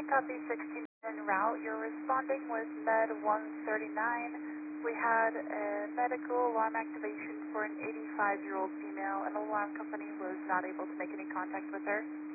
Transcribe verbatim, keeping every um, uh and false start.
copy sixteen en route. You're responding with Med one thirty-nine. We had a medical alarm activation for an eighty-five-year-old female, and the alarm company was not able to make any contact with her.